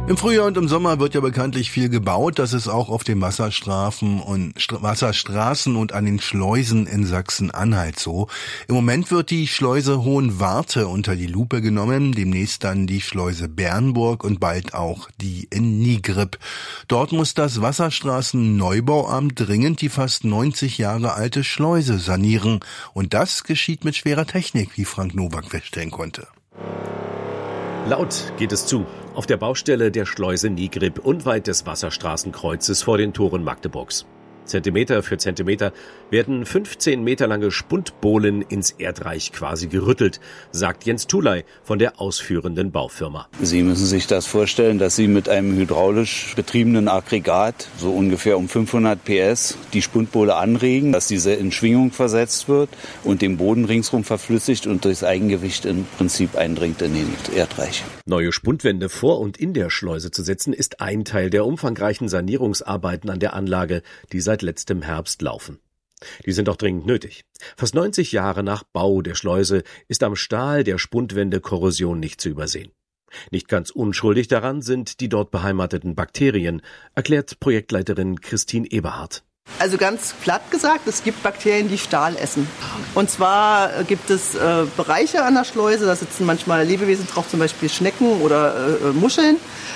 Im Frühjahr und im Sommer wird ja bekanntlich viel gebaut. Das ist auch auf den Wasserstraßen und an den Schleusen in Sachsen-Anhalt so. Im Moment wird die Schleuse Hohenwarte unter die Lupe genommen, demnächst dann die Schleuse Bernburg und bald auch die in Nigrib. Dort muss das Wasserstraßenneubauamt dringend die fast 90 Jahre alte Schleuse sanieren. Und das geschieht mit schwerer Technik, wie Frank Nowak feststellen konnte. Laut geht es zu. Auf der Baustelle der Schleuse Nigrib unweit des Wasserstraßenkreuzes vor den Toren Magdeburgs. Zentimeter für Zentimeter werden 15 Meter lange Spundbohlen ins Erdreich quasi gerüttelt, sagt Jens Thuley von der ausführenden Baufirma. Sie müssen sich das vorstellen, dass Sie mit einem hydraulisch betriebenen Aggregat, so ungefähr um 500 PS, die Spundbohle anregen, dass diese in Schwingung versetzt wird und den Boden ringsrum verflüssigt und durchs Eigengewicht im Prinzip eindringt in den Erdreich. Neue Spundwände vor und in der Schleuse zu setzen, ist ein Teil der umfangreichen Sanierungsarbeiten an der Anlage, die seit letztem Herbst laufen. Die sind auch dringend nötig. Fast 90 Jahre nach Bau der Schleuse ist am Stahl der Spundwände Korrosion nicht zu übersehen. Nicht ganz unschuldig daran sind die dort beheimateten Bakterien, erklärt Projektleiterin Christine Eberhardt. Also ganz platt gesagt, es gibt Bakterien, die Stahl essen. Und zwar gibt es Bereiche an der Schleuse, da sitzen manchmal Lebewesen drauf, zum Beispiel Schnecken oder Muscheln.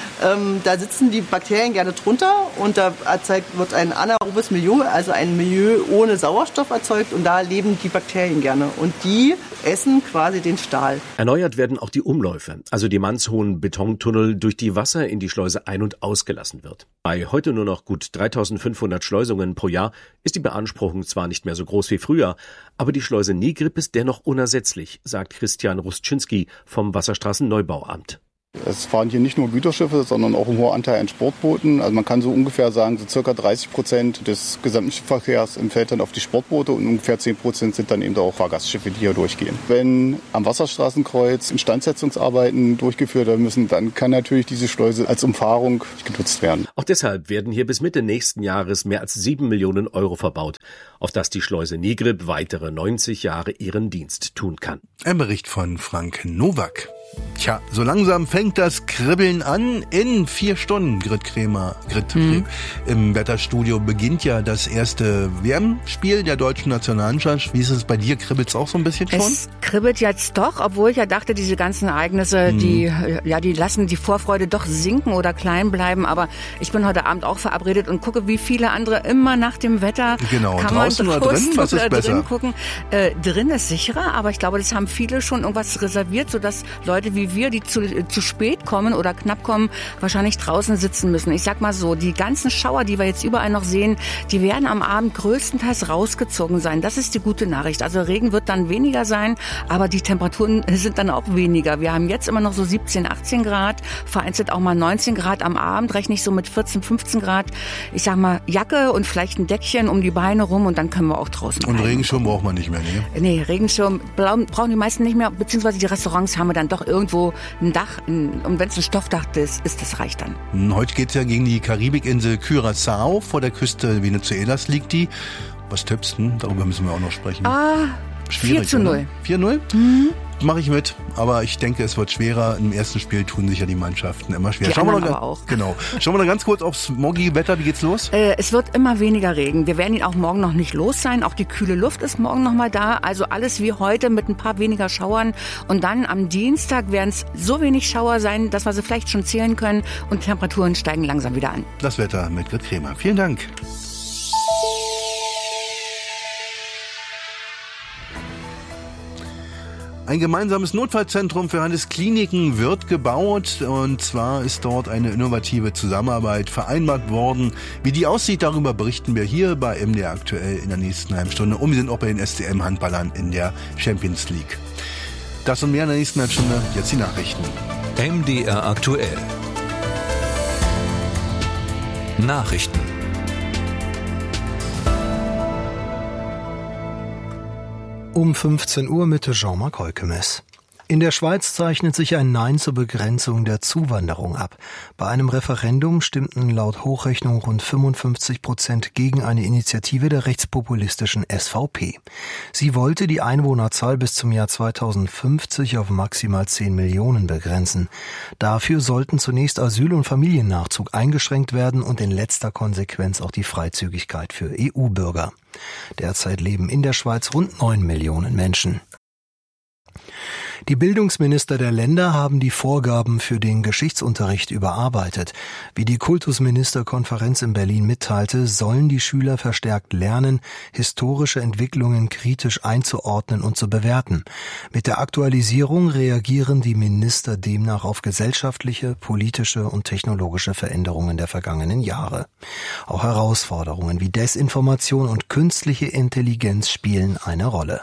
Da sitzen die Bakterien gerne drunter und da wird ein anaerobes Milieu, also ein Milieu ohne Sauerstoff erzeugt und da leben die Bakterien gerne und die essen quasi den Stahl. Erneuert werden auch die Umläufe, also die mannshohen Betontunnel, durch die Wasser in die Schleuse ein- und ausgelassen wird. Bei heute nur noch gut 3500 Schleusungen pro Jahr ist die Beanspruchung zwar nicht mehr so groß wie früher, aber die Schleuse Nigrib ist dennoch unersetzlich, sagt Christian Rustschinski vom Wasserstraßenneubauamt. Es fahren hier nicht nur Güterschiffe, sondern auch ein hoher Anteil an Sportbooten. Also man kann so ungefähr sagen, so circa 30% des gesamten Schiffsverkehrs entfällt dann auf die Sportboote und ungefähr 10% sind dann eben auch Fahrgastschiffe, die hier durchgehen. Wenn am Wasserstraßenkreuz Instandsetzungsarbeiten durchgeführt werden müssen, dann kann natürlich diese Schleuse als Umfahrung genutzt werden. Auch deshalb werden hier bis Mitte nächsten Jahres mehr als 7 Millionen Euro verbaut, auf das die Schleuse Nigrib weitere 90 Jahre ihren Dienst tun kann. Ein Bericht von Frank Nowak. Tja, so langsam fängt das Kribbeln an. In 4 Stunden, im Wetterstudio beginnt ja das erste WM-Spiel der deutschen Nationalmannschaft. Wie ist es bei dir? Kribbelt's auch so ein bisschen schon? Es kribbelt jetzt doch, obwohl ich ja dachte, diese ganzen Ereignisse, die lassen die Vorfreude doch sinken oder klein bleiben. Aber ich bin heute Abend auch verabredet und gucke, wie viele andere immer nach dem Wetter. Genau, kann draußen man oder drin? Was ist besser? Drin gucken. Drin ist sicherer, aber ich glaube, das haben viele schon irgendwas reserviert, sodass Leute wie wir, die zu spät kommen oder knapp kommen, wahrscheinlich draußen sitzen müssen. Ich sag mal so, die ganzen Schauer, die wir jetzt überall noch sehen, die werden am Abend größtenteils rausgezogen sein. Das ist die gute Nachricht. Also Regen wird dann weniger sein, aber die Temperaturen sind dann auch weniger. Wir haben jetzt immer noch so 17, 18 Grad, vereinzelt auch mal 19 Grad am Abend, rechne ich so mit 14, 15 Grad. Ich sag mal, Jacke und vielleicht ein Deckchen um die Beine rum und dann können wir auch draußen Und bleiben. Regenschirm braucht man nicht mehr, ne? Nee, Regenschirm brauchen die meisten nicht mehr, beziehungsweise die Restaurants haben wir dann doch irgendwo ein Dach, und wenn es ein Stoffdach ist, das reicht dann. Heute geht's ja gegen die Karibikinsel Curaçao, vor der Küste Venezuelas liegt die. Was tippst du? Darüber müssen wir auch noch sprechen. 4:0. 4:0? Mache ich mit, aber ich denke, es wird schwerer. Im ersten Spiel tun sich ja die Mannschaften immer schwer. Schauen wir aber auch. Genau. Schauen wir noch ganz kurz aufs morgige Wetter. Wie geht's los? Es wird immer weniger Regen. Wir werden ihn auch morgen noch nicht los sein. Auch die kühle Luft ist morgen noch mal da. Also alles wie heute mit ein paar weniger Schauern. Und dann am Dienstag werden es so wenig Schauer sein, dass wir sie vielleicht schon zählen können. Und Temperaturen steigen langsam wieder an. Das Wetter mit Grit Kremer. Vielen Dank. Ein gemeinsames Notfallzentrum für Landeskliniken wird gebaut und zwar ist dort eine innovative Zusammenarbeit vereinbart worden. Wie die aussieht, darüber berichten wir hier bei MDR aktuell in der nächsten halben Stunde. Und wir sind auch bei den SCM-Handballern in der Champions League. Das und mehr in der nächsten halben Stunde. Jetzt die Nachrichten. MDR aktuell. Nachrichten. Um 15 Uhr mit Jean-Marc Heukemes. In der Schweiz zeichnet sich ein Nein zur Begrenzung der Zuwanderung ab. Bei einem Referendum stimmten laut Hochrechnung rund 55% gegen eine Initiative der rechtspopulistischen SVP. Sie wollte die Einwohnerzahl bis zum Jahr 2050 auf maximal 10 Millionen begrenzen. Dafür sollten zunächst Asyl- und Familiennachzug eingeschränkt werden und in letzter Konsequenz auch die Freizügigkeit für EU-Bürger. Derzeit leben in der Schweiz rund 9 Millionen Menschen. Die Bildungsminister der Länder haben die Vorgaben für den Geschichtsunterricht überarbeitet. Wie die Kultusministerkonferenz in Berlin mitteilte, sollen die Schüler verstärkt lernen, historische Entwicklungen kritisch einzuordnen und zu bewerten. Mit der Aktualisierung reagieren die Minister demnach auf gesellschaftliche, politische und technologische Veränderungen der vergangenen Jahre. Auch Herausforderungen wie Desinformation und künstliche Intelligenz spielen eine Rolle.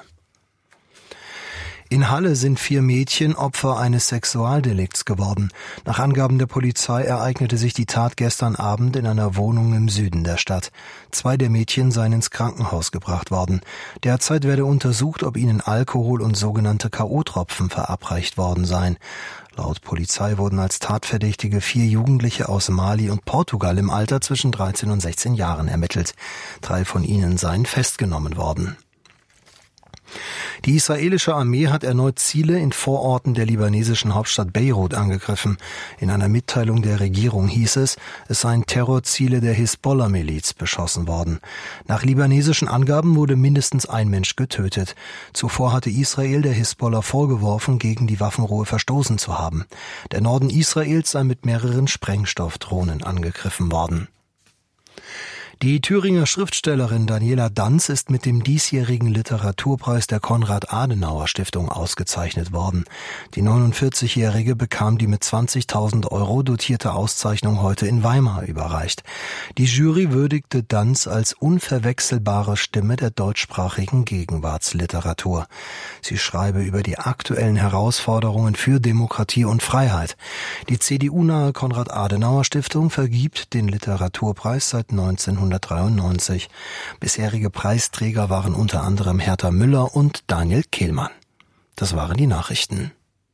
In Halle sind 4 Mädchen Opfer eines Sexualdelikts geworden. Nach Angaben der Polizei ereignete sich die Tat gestern Abend in einer Wohnung im Süden der Stadt. 2 der Mädchen seien ins Krankenhaus gebracht worden. Derzeit werde untersucht, ob ihnen Alkohol und sogenannte K.O.-Tropfen verabreicht worden seien. Laut Polizei wurden als Tatverdächtige 4 Jugendliche aus Mali und Portugal im Alter zwischen 13 und 16 Jahren ermittelt. 3 von ihnen seien festgenommen worden. Die israelische Armee hat erneut Ziele in Vororten der libanesischen Hauptstadt Beirut angegriffen. In einer Mitteilung der Regierung hieß es seien Terrorziele der Hisbollah-Miliz beschossen worden. Nach libanesischen Angaben wurde mindestens ein Mensch getötet. Zuvor hatte Israel der Hisbollah vorgeworfen, gegen die Waffenruhe verstoßen zu haben. Der Norden Israels sei mit mehreren Sprengstoffdrohnen angegriffen worden. Die Thüringer Schriftstellerin Daniela Danz ist mit dem diesjährigen Literaturpreis der Konrad-Adenauer-Stiftung ausgezeichnet worden. Die 49-Jährige bekam die mit 20.000 € dotierte Auszeichnung heute in Weimar überreicht. Die Jury würdigte Danz als unverwechselbare Stimme der deutschsprachigen Gegenwartsliteratur. Sie schreibe über die aktuellen Herausforderungen für Demokratie und Freiheit. Die CDU-nahe Konrad-Adenauer-Stiftung vergibt den Literaturpreis seit 1993. Bisherige Preisträger waren unter anderem Hertha Müller und Daniel Kehlmann. Das waren die Nachrichten.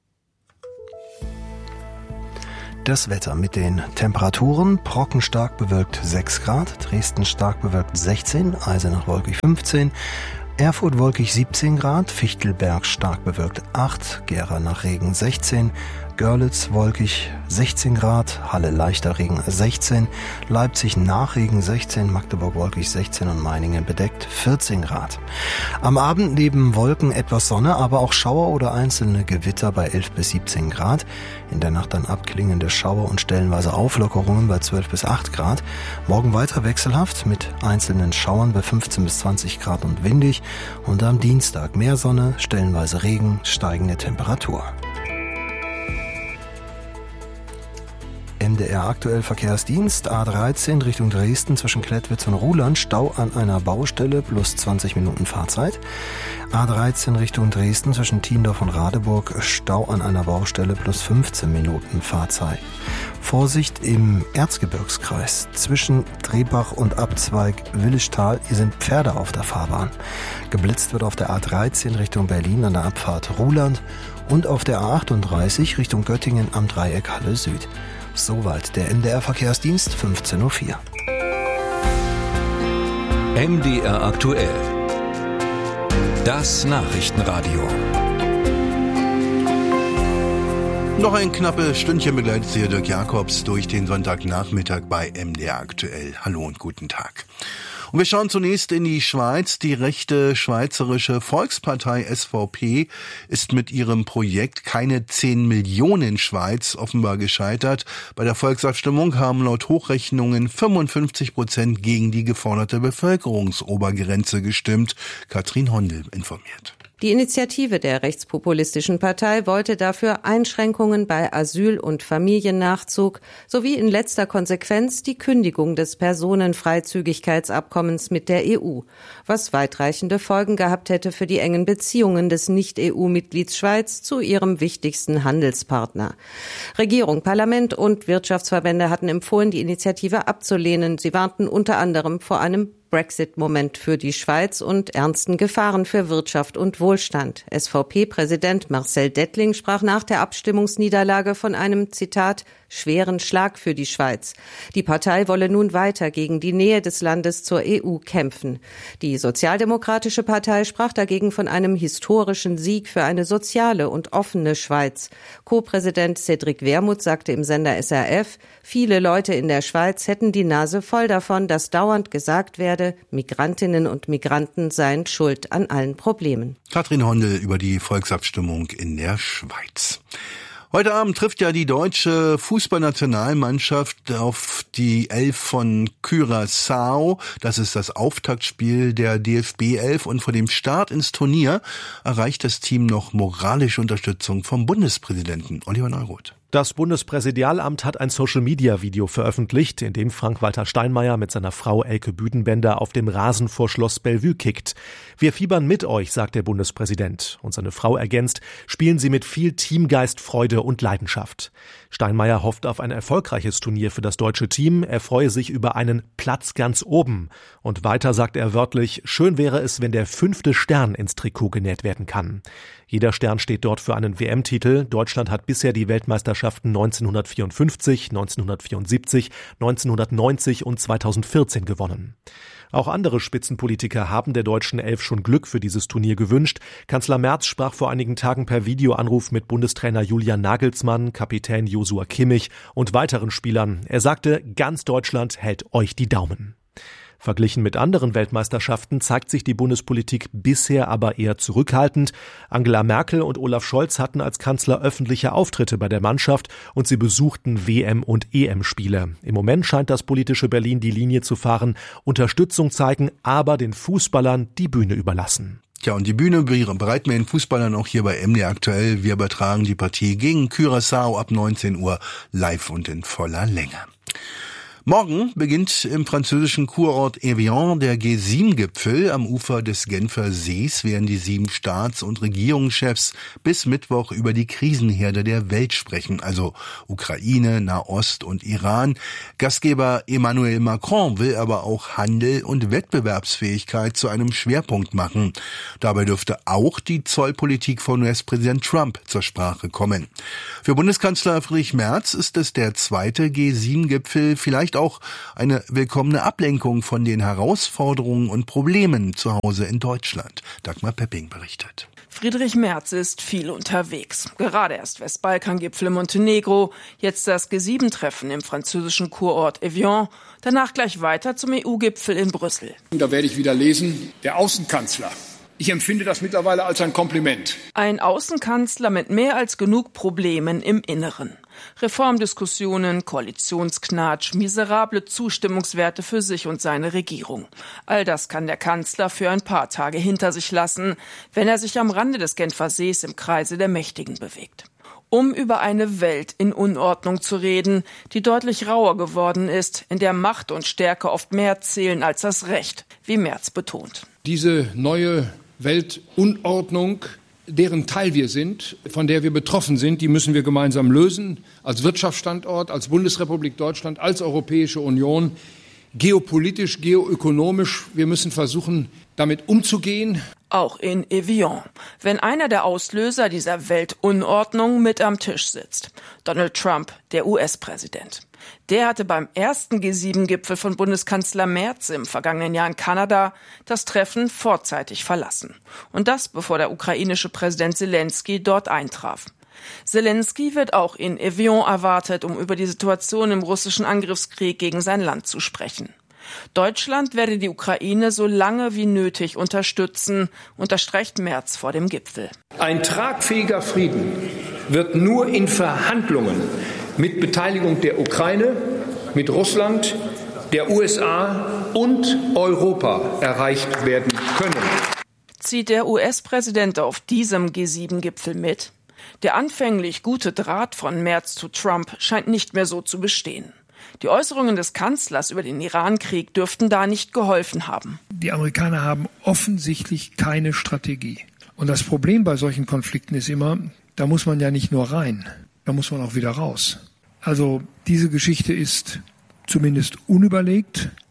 Das Wetter mit den Temperaturen: Brocken stark bewölkt 6 Grad, Dresden stark bewölkt 16, Eisenach wolkig 15, Erfurt wolkig 17 Grad, Fichtelberg stark bewölkt 8, Gera nach Regen 16, Görlitz wolkig 16 Grad, Halle leichter Regen 16, Leipzig nach Regen 16, Magdeburg wolkig 16 und Meiningen bedeckt 14 Grad. Am Abend neben Wolken etwas Sonne, aber auch Schauer oder einzelne Gewitter bei 11 bis 17 Grad. In der Nacht dann abklingende Schauer und stellenweise Auflockerungen bei 12 bis 8 Grad. Morgen weiter wechselhaft mit einzelnen Schauern bei 15 bis 20 Grad und windig. Und am Dienstag mehr Sonne, stellenweise Regen, steigende Temperatur. MDR aktuell Verkehrsdienst, A13 Richtung Dresden zwischen Klettwitz und Ruhland, Stau an einer Baustelle plus 20 Minuten Fahrzeit. A13 Richtung Dresden zwischen Thiendorf und Radeburg, Stau an einer Baustelle plus 15 Minuten Fahrzeit. Vorsicht im Erzgebirgskreis zwischen Drehbach und Abzweig Willischtal, hier sind Pferde auf der Fahrbahn. Geblitzt wird auf der A13 Richtung Berlin an der Abfahrt Ruhland und auf der A38 Richtung Göttingen am Dreieck Halle Süd. Soweit der MDR Verkehrsdienst, 15:04 Uhr. MDR aktuell. Das Nachrichtenradio. Noch ein knappes Stündchen begleitet Sie Dirk Jakobs durch den Sonntagnachmittag bei MDR aktuell. Hallo und guten Tag. Und wir schauen zunächst in die Schweiz. Die rechte schweizerische Volkspartei SVP ist mit ihrem Projekt Keine 10 Millionen Schweiz offenbar gescheitert. Bei der Volksabstimmung haben laut Hochrechnungen 55% gegen die geforderte Bevölkerungsobergrenze gestimmt. Katrin Hondel informiert. Die Initiative der rechtspopulistischen Partei wollte dafür Einschränkungen bei Asyl- und Familiennachzug sowie in letzter Konsequenz die Kündigung des Personenfreizügigkeitsabkommens mit der EU, was weitreichende Folgen gehabt hätte für die engen Beziehungen des Nicht-EU-Mitglieds Schweiz zu ihrem wichtigsten Handelspartner. Regierung, Parlament und Wirtschaftsverbände hatten empfohlen, die Initiative abzulehnen. Sie warnten unter anderem vor einem Brexit-Moment für die Schweiz und ernsten Gefahren für Wirtschaft und Wohlstand. SVP-Präsident Marcel Dettling sprach nach der Abstimmungsniederlage von einem, Zitat, schweren Schlag für die Schweiz. Die Partei wolle nun weiter gegen die Nähe des Landes zur EU kämpfen. Die Sozialdemokratische Partei sprach dagegen von einem historischen Sieg für eine soziale und offene Schweiz. Co-Präsident Cédric Wermuth sagte im Sender SRF, viele Leute in der Schweiz hätten die Nase voll davon, dass dauernd gesagt werde, Migrantinnen und Migranten seien schuld an allen Problemen. Katrin Hondel über die Volksabstimmung in der Schweiz. Heute Abend trifft ja die deutsche Fußballnationalmannschaft auf die 11 von Curaçao. Das ist das Auftaktspiel der DFB 11 und vor dem Start ins Turnier erreicht das Team noch moralische Unterstützung vom Bundespräsidenten Oliver Neuroth. Das Bundespräsidialamt hat ein Social-Media-Video veröffentlicht, in dem Frank-Walter Steinmeier mit seiner Frau Elke Büdenbender auf dem Rasen vor Schloss Bellevue kickt. Wir fiebern mit euch, sagt der Bundespräsident. Und seine Frau ergänzt, spielen sie mit viel Teamgeist, Freude und Leidenschaft. Steinmeier hofft auf ein erfolgreiches Turnier für das deutsche Team. Er freue sich über einen Platz ganz oben. Und weiter sagt er wörtlich, schön wäre es, wenn der 5. Stern ins Trikot genäht werden kann. Jeder Stern steht dort für einen WM-Titel. Deutschland hat bisher die Weltmeisterschaften 1954, 1974, 1990 und 2014 gewonnen. Auch andere Spitzenpolitiker haben der deutschen 11 schon Glück für dieses Turnier gewünscht. Kanzler Merz sprach vor einigen Tagen per Videoanruf mit Bundestrainer Julian Nagelsmann, Kapitän Joshua Kimmich und weiteren Spielern. Er sagte, ganz Deutschland hält euch die Daumen. Verglichen mit anderen Weltmeisterschaften zeigt sich die Bundespolitik bisher aber eher zurückhaltend. Angela Merkel und Olaf Scholz hatten als Kanzler öffentliche Auftritte bei der Mannschaft und sie besuchten WM- und EM-Spiele. Im Moment scheint das politische Berlin die Linie zu fahren, Unterstützung zeigen, aber den Fußballern die Bühne überlassen. Ja, und die Bühne bereiten wir den Fußballern auch hier bei MDR aktuell. Wir übertragen die Partie gegen Curaçao ab 19 Uhr live und in voller Länge. Morgen beginnt im französischen Kurort Evian der G7-Gipfel. Am Ufer des Genfer Sees werden die 7 Staats- und Regierungschefs bis Mittwoch über die Krisenherde der Welt sprechen, also Ukraine, Nahost und Iran. Gastgeber Emmanuel Macron will aber auch Handel und Wettbewerbsfähigkeit zu einem Schwerpunkt machen. Dabei dürfte auch die Zollpolitik von US-Präsident Trump zur Sprache kommen. Für Bundeskanzler Friedrich Merz ist es der zweite G7-Gipfel, vielleicht auch eine willkommene Ablenkung von den Herausforderungen und Problemen zu Hause in Deutschland. Dagmar Pepping berichtet. Friedrich Merz ist viel unterwegs. Gerade erst Westbalkan-Gipfel in Montenegro, jetzt das G7-Treffen im französischen Kurort Evian, danach gleich weiter zum EU-Gipfel in Brüssel. Da werde ich wieder lesen, der Außenkanzler. Ich empfinde das mittlerweile als ein Kompliment. Ein Außenkanzler mit mehr als genug Problemen im Inneren. Reformdiskussionen, Koalitionsknatsch, miserable Zustimmungswerte für sich und seine Regierung. All das kann der Kanzler für ein paar Tage hinter sich lassen, wenn er sich am Rande des Genfer Sees im Kreise der Mächtigen bewegt. Um über eine Welt in Unordnung zu reden, die deutlich rauer geworden ist, in der Macht und Stärke oft mehr zählen als das Recht, wie Merz betont. Diese neue Weltunordnung, deren Teil wir sind, von der wir betroffen sind, die müssen wir gemeinsam lösen, als Wirtschaftsstandort, als Bundesrepublik Deutschland, als Europäische Union, geopolitisch, geoökonomisch. Wir müssen versuchen, damit umzugehen. Auch in Evian, wenn einer der Auslöser dieser Weltunordnung mit am Tisch sitzt. Donald Trump, der US-Präsident. Der hatte beim ersten G7-Gipfel von Bundeskanzler Merz im vergangenen Jahr in Kanada das Treffen vorzeitig verlassen. Und das, bevor der ukrainische Präsident Zelensky dort eintraf. Zelensky wird auch in Evian erwartet, um über die Situation im russischen Angriffskrieg gegen sein Land zu sprechen. Deutschland werde die Ukraine so lange wie nötig unterstützen, unterstreicht Merz vor dem Gipfel. Ein tragfähiger Frieden wird nur in Verhandlungen mit Beteiligung der Ukraine, mit Russland, der USA und Europa erreicht werden können. Zieht der US-Präsident auf diesem G7-Gipfel mit? Der anfänglich gute Draht von Merz zu Trump scheint nicht mehr so zu bestehen. Die Äußerungen des Kanzlers über den Iran-Krieg dürften da nicht geholfen haben. Die Amerikaner haben offensichtlich keine Strategie. Und das Problem bei solchen Konflikten ist immer, da muss man ja nicht nur rein, da muss man auch wieder raus. Also diese Geschichte ist zumindest unüberlegt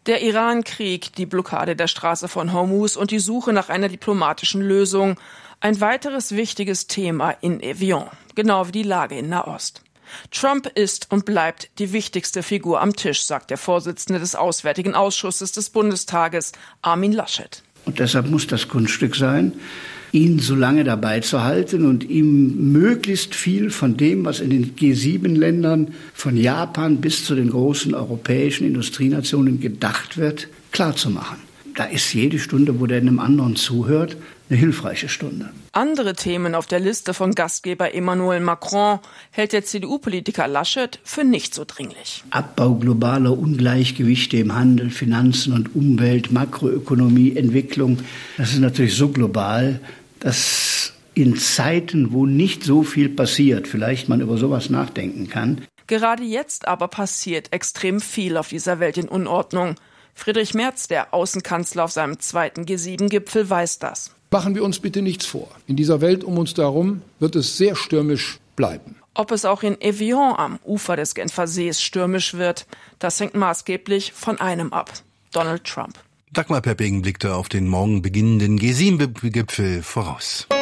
Der Iran-Krieg, die Blockade der Straße von Hormuz und die Suche nach einer diplomatischen Lösung. Ein weiteres wichtiges Thema in Evian, genau wie die Lage in Nahost. Trump ist und bleibt die wichtigste Figur am Tisch, sagt der Vorsitzende des Auswärtigen Ausschusses des Bundestages, Armin Laschet. Und deshalb muss das Kunststück sein, ihn so lange dabei zu halten und ihm möglichst viel von dem, was in den G7-Ländern von Japan bis zu den großen europäischen Industrienationen gedacht wird, klarzumachen. Da ist jede Stunde, wo der einem anderen zuhört, eine hilfreiche Stunde. Andere Themen auf der Liste von Gastgeber Emmanuel Macron hält der CDU-Politiker Laschet für nicht so dringlich. Abbau globaler Ungleichgewichte im Handel, Finanzen und Umwelt, Makroökonomie, Entwicklung. Das ist natürlich so global, dass in Zeiten, wo nicht so viel passiert, vielleicht man über sowas nachdenken kann. Gerade jetzt aber passiert extrem viel auf dieser Welt in Unordnung. Friedrich Merz, der Außenkanzler auf seinem zweiten G7-Gipfel, weiß das. Machen wir uns bitte nichts vor. In dieser Welt um uns herum wird es sehr stürmisch bleiben. Ob es auch in Evian am Ufer des Genfer Sees stürmisch wird, das hängt maßgeblich von einem ab: Donald Trump. Dagmar Pepping blickte auf den morgen beginnenden G7-Gipfel voraus.